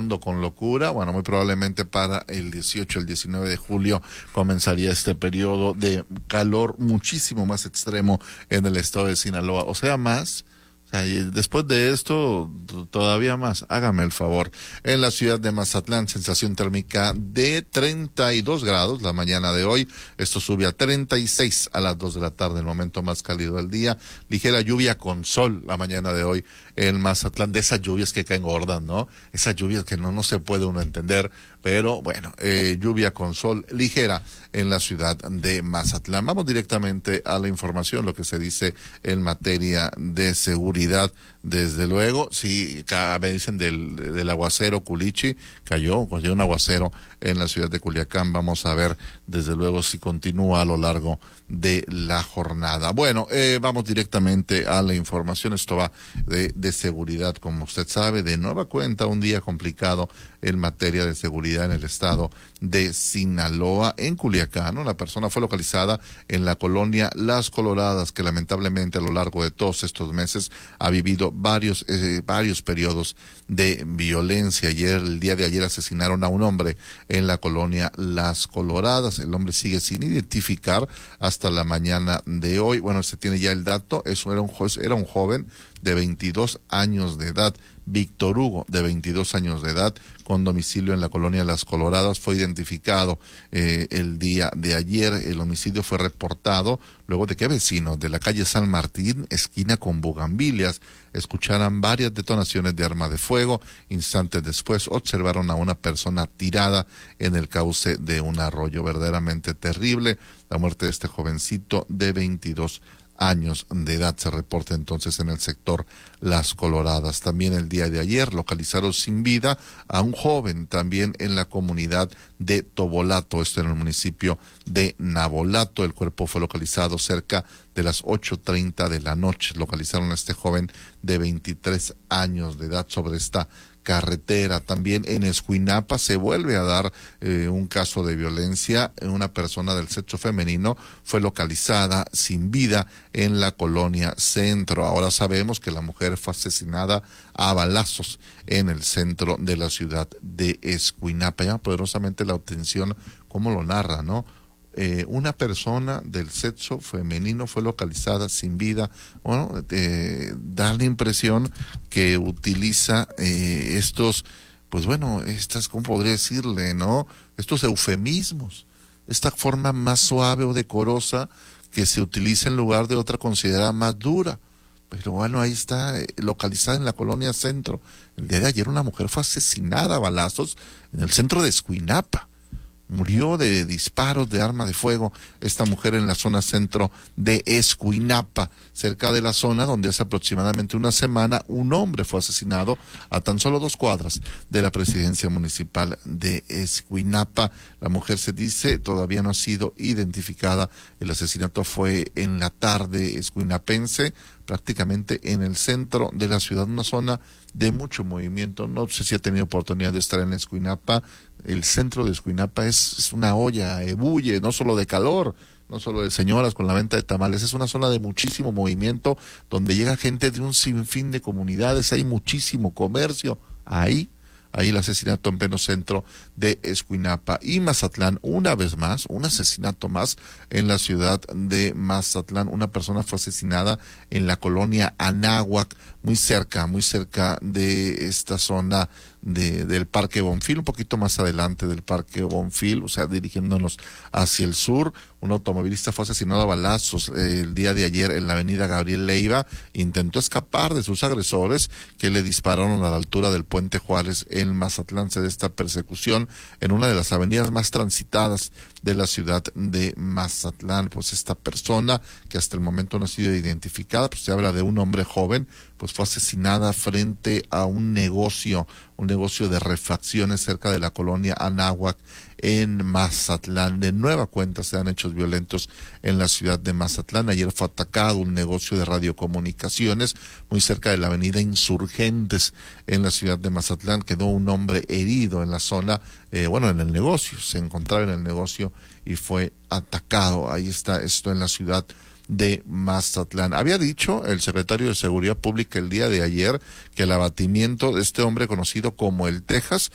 actuando con locura. Bueno, muy probablemente para el 18, el 19 de julio comenzaría este periodo de calor muchísimo más extremo en el estado de Sinaloa. O sea, más. Y después de esto, todavía más, hágame el favor. En la ciudad de Mazatlán, sensación térmica de 32 grados la mañana de hoy. Esto sube a 36 a las 2 de la tarde, el momento más cálido del día. Ligera lluvia con sol la mañana de hoy en Mazatlán, de esas lluvias que caen gordas, ¿no? Esas lluvias que no se puede uno entender, pero bueno, lluvia con sol ligera en la ciudad de Mazatlán. Vamos directamente a la información, lo que se dice en materia de seguridad. Desde luego, sí, me dicen del aguacero Culichi, cayó un aguacero en la ciudad de Culiacán. Vamos a ver, desde luego, si continúa a lo largo de la jornada. Bueno, vamos directamente a la información. Esto va de seguridad, como usted sabe, de nueva cuenta, un día complicado en materia de seguridad en el estado de Sinaloa. En Culiacán, ¿no? La persona fue localizada en la colonia Las Coloradas, que lamentablemente a lo largo de todos estos meses ha vivido varios periodos de violencia. El día de ayer asesinaron a un hombre en la colonia Las Coloradas. El hombre sigue sin identificar hasta la mañana de hoy. Bueno, se tiene ya el dato. Eso era un joven de 22 años de edad. Víctor Hugo, de 22 años de edad, con domicilio en la colonia Las Coloradas, fue identificado el día de ayer. El homicidio fue reportado luego de que vecinos de la calle San Martín, esquina con Bugambilias, escucharan varias detonaciones de arma de fuego. Instantes después observaron a una persona tirada en el cauce de un arroyo. Verdaderamente terrible la muerte de este jovencito de 22 años de edad. Se reporta entonces en el sector Las Coloradas. También el día de ayer localizaron sin vida a un joven también en la comunidad de Tobolato, esto en el municipio de Nabolato. El cuerpo fue localizado cerca de las 8:30 de la noche. Localizaron a este joven de 23 años de edad sobre esta carretera. También en Escuinapa se vuelve a dar un caso de violencia. Una persona del sexo femenino fue localizada sin vida en la colonia Centro. Ahora sabemos que la mujer fue asesinada a balazos en el centro de la ciudad de Escuinapa. Llama poderosamente la atención cómo lo narra, ¿no? Una persona del sexo femenino fue localizada sin vida. Bueno, da la impresión que utiliza ¿cómo podría decirle, no? Estos eufemismos, esta forma más suave o decorosa que se utiliza en lugar de otra considerada más dura. Pero bueno, ahí está, localizada en la colonia Centro. El día de ayer una mujer fue asesinada a balazos en el centro de Escuinapa. Murió de disparos de arma de fuego esta mujer en la zona centro de Escuinapa, cerca de la zona donde hace aproximadamente una semana un hombre fue asesinado a tan solo 2 cuadras de la presidencia municipal de Escuinapa. La mujer, se dice, todavía no ha sido identificada. El asesinato fue en la tarde escuinapense, prácticamente en el centro de la ciudad, una zona de mucho movimiento. No sé si ha tenido oportunidad de estar en Escuinapa. El centro de Escuinapa es una olla, ebulle, no solo de calor, no solo de señoras con la venta de tamales, es una zona de muchísimo movimiento, donde llega gente de un sinfín de comunidades, hay muchísimo comercio. Ahí el asesinato en pleno centro de Escuinapa. Y Mazatlán, una vez más, un asesinato más en la ciudad de Mazatlán. Una persona fue asesinada en la colonia Anáhuac, muy cerca de esta zona del Parque Bonfil, un poquito más adelante del Parque Bonfil, o sea, dirigiéndonos hacia el sur. Un automovilista fue asesinado a balazos el día de ayer en la avenida Gabriel Leiva. Intentó escapar de sus agresores, que le dispararon a la altura del Puente Juárez en Mazatlán. Se da esta persecución en una de las avenidas más transitadas de la ciudad de Mazatlán. Pues esta persona, que hasta el momento no ha sido identificada, pues se habla de un hombre joven, pues fue asesinada frente a un negocio de refacciones cerca de la colonia Anáhuac en Mazatlán. De nueva cuenta se dan hechos violentos en la ciudad de Mazatlán. Ayer fue atacado un negocio de radiocomunicaciones muy cerca de la avenida Insurgentes en la ciudad de Mazatlán. Quedó un hombre herido en la zona, en el negocio, se encontraba en el negocio y fue atacado. Ahí está esto en la ciudad de Mazatlán. Había dicho el secretario de Seguridad Pública el día de ayer que el abatimiento de este hombre conocido como el Texas